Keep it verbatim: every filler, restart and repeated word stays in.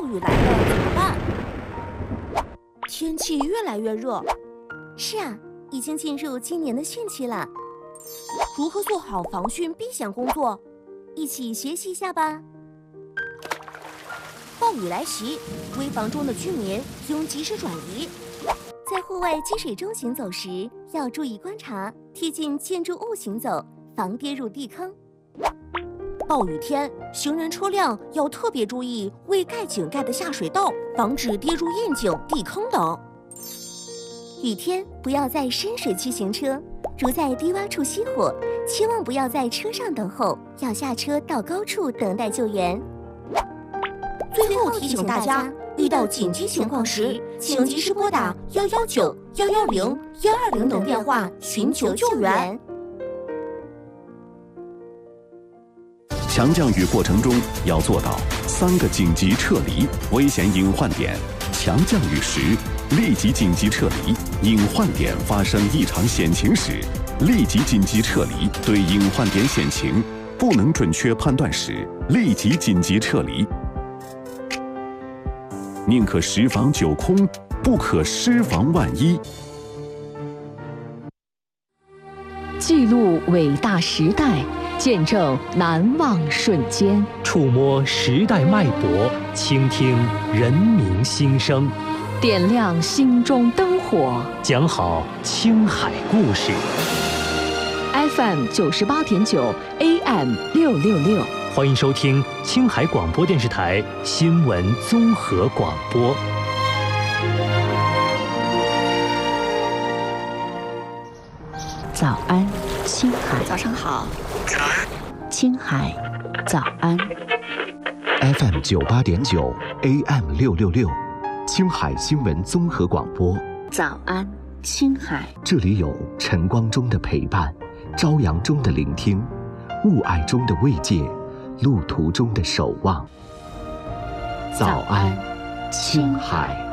暴雨来了怎么办？天气越来越热。 是啊，已经进入今年的汛期了。 如何做好防汛避险工作？ 一起学习一下吧。 暴雨来袭，危房中的居民应及时转移。 在户外积水中行走时，要注意观察，贴近建筑物行走，防跌入地坑。 暴雨天，行人车辆要特别注意未盖井盖的下水道，防止跌入窨井、地坑等。 雨天不要在深水区行车，如在低洼处熄火，千万不要在车上等候，要下车到高处等待救援。 最后提醒大家，遇到紧急情况时，请及时拨打幺幺九、幺幺零、幺二零等电话寻求救援。 强降雨过程中要做到三个紧急撤离危险隐患点。强降雨时，立即紧急撤离；隐患点发生异常险情时，立即紧急撤离。对隐患点险情不能准确判断时，立即紧急撤离。宁可十防九空，不可失防万一。 记录伟大时代，见证难忘瞬间， 触摸时代脉搏，倾听人民心声， 点亮心中灯火， 讲好青海故事。 F M 九十八点九 A M 六六六， 欢迎收听青海广播电视台新闻综合广播。 早安，青海。 早上好。 青海，早安。 F M 九八点九 A M 六六六，青海新闻综合广播。 早安，青海。 这里有晨光中的陪伴，朝阳中的聆听，雾霭中的慰藉，路途中的守望。早安，青海。